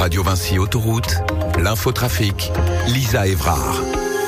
Radio Vinci Autoroute, l'infotrafic, Lisa Évrard.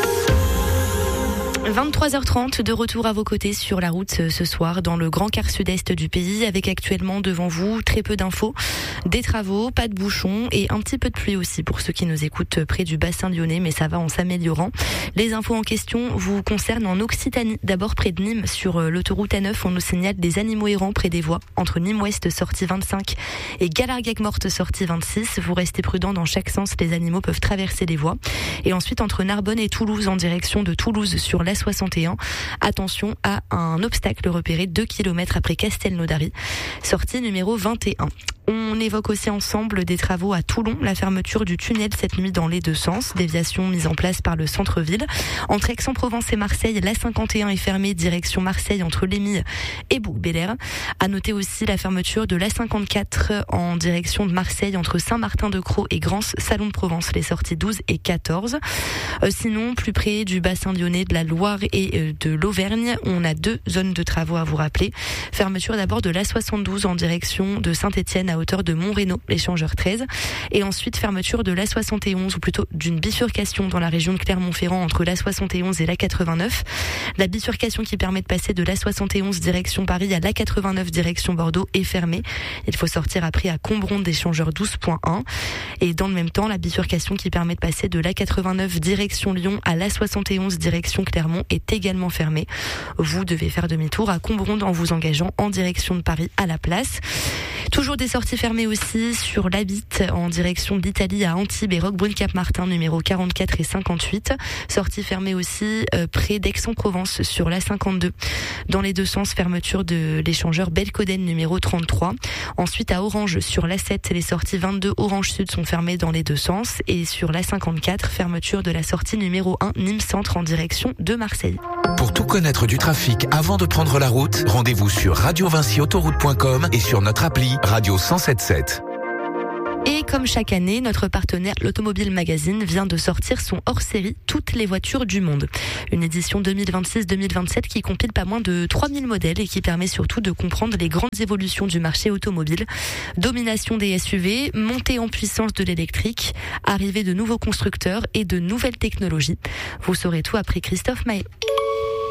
23h30, de retour à vos côtés sur la route ce soir dans le grand quart sud-est du pays, avec actuellement devant vous très peu d'infos, des travaux, pas de bouchons et un petit peu de pluie aussi pour ceux qui nous écoutent près du bassin lyonnais, mais ça va en s'améliorant. Les infos en question vous concernent en Occitanie. D'abord près de Nîmes, sur l'autoroute A9, on nous signale des animaux errants près des voies entre Nîmes-Ouest sortie 25 et Galarguec-Morte sortie 26. Vous restez prudents dans chaque sens, les animaux peuvent traverser les voies. Et ensuite entre Narbonne et Toulouse en direction de Toulouse sur la 61. Attention à un obstacle repéré 2 km après Castelnaudary, sortie numéro 21. On évoque aussi ensemble des travaux à Toulon, la fermeture du tunnel cette nuit dans les deux sens, déviation mise en place par le centre-ville. Entre Aix-en-Provence et Marseille, la 51 est fermée direction Marseille entre Lémy et Bouc-Bélier. À noter aussi la fermeture de la 54 en direction de Marseille entre Saint-Martin-de-Crau et Grance, Salon de Provence, les sorties 12 et 14. Sinon, plus près du bassin lyonnais, de la Loire et de l'Auvergne, on a 2 zones de travaux à vous rappeler. Fermeture d'abord de la 72 en direction de Saint-Étienne à hauteur de Montrénaud, l'échangeur 13. Et ensuite fermeture de la 71, ou plutôt d'une bifurcation dans la région de Clermont-Ferrand entre la 71 et la 89. La bifurcation qui permet de passer de la 71 direction Paris à la 89 direction Bordeaux est fermée. Il faut sortir après à Combronde d'échangeur 12.1. Et dans le même temps, la bifurcation qui permet de passer de la 89 direction Lyon à la 71 direction Clermont est également fermée. Vous devez faire demi-tour à Combronde en vous engageant en direction de Paris à la place. Toujours des sorties fermées aussi sur la Bitte en direction de l'Italie à Antibes et Roquebrune-Cap-Martin numéro 44 et 58. Sortie fermée aussi près d'Aix-en-Provence sur la 52. Dans les deux sens, fermeture de l'échangeur Belcoden numéro 33. Ensuite à Orange sur la 7, les sorties 22 Orange Sud sont fermées dans les deux sens. Et sur la 54, fermeture de la sortie numéro 1 Nîmes Centre en direction de Marseille. Pour tout connaître du trafic avant de prendre la route, rendez-vous sur radiovinciautoroute.com et sur notre appli Radio 107.7. Et comme chaque année, notre partenaire l'Automobile Magazine vient de sortir son hors-série Toutes les voitures du monde. Une édition 2026-2027 qui compile pas moins de 3000 modèles et qui permet surtout de comprendre les grandes évolutions du marché automobile. Domination des SUV, montée en puissance de l'électrique, arrivée de nouveaux constructeurs et de nouvelles technologies. Vous saurez tout après Christophe Maé.